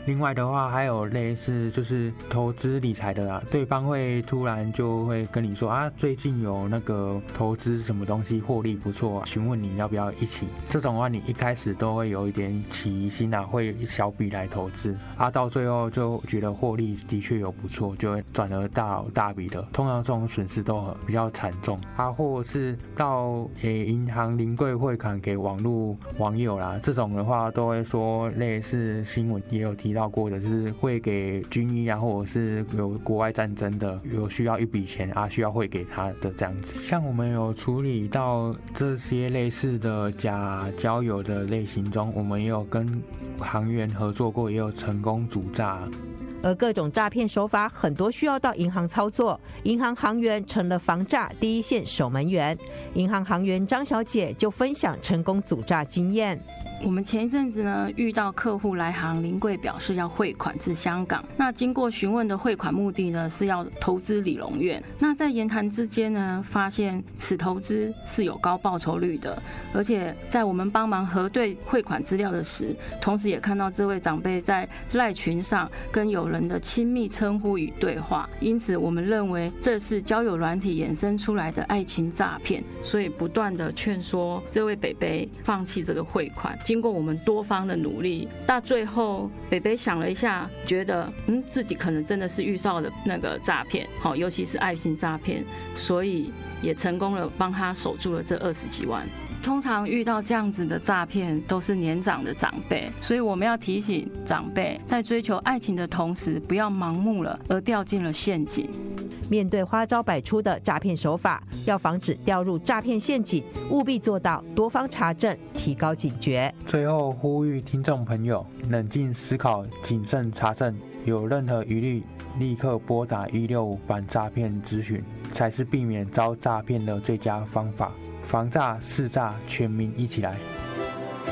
另外的话，还有类似就是投资理财的啦，对方会突然就会跟你说啊，最近有那个投资什么东西获利不错，询问你要不要一起。这种的话，你一开始都会有一点起疑心啊，会小笔来投资啊，到最后就觉得获利的确有不错，就会转而大笔的。通常这种损失都比较惨重啊，或者是到银行临柜汇款给网络网友啦，这种的话都会说类似新闻也有提到过的，就是会给军医啊，或者是有国外战争的有需要一笔钱啊，需要汇给他的这样子。像我们有处理到这些类似的假交友的类型中，我们也有跟行员合作过，也有成功阻诈。 而各种诈骗手法很多需要到银行操作，银行行员成了防诈第一线守门员。银行行员张小姐就分享成功阻诈经验。 我们前一阵子呢，遇到客户来行临柜表示要汇款至香港，那经过询问的汇款目的呢，是要投资理容院。那在言谈之间呢，发现此投资是有高报酬率的，而且在我们帮忙核对汇款资料的时，同时也看到这位长辈在赖群上跟友人的亲密称呼与对话，因此我们认为这是交友软体衍生出来的爱情诈骗，所以不断的劝说这位北北放弃这个汇款。经过我们多方的努力，到最后北北想了一下，觉得自己可能真的是遇到了那个诈骗，尤其是爱情诈骗，所以也成功了帮他守住了这20几万。通常遇到这样子的诈骗都是年长的长辈，所以我们要提醒长辈，在追求爱情的同时，不要盲目了而掉进了陷阱。 面对花招百出的诈骗手法，要防止掉入诈骗陷阱，务必做到多方查证，提高警觉。 最后呼吁听众朋友冷静思考，谨慎查证，有任何疑虑立刻拨打165反诈骗咨询，才是避免遭诈骗的最佳方法。防诈识诈，全民一起来。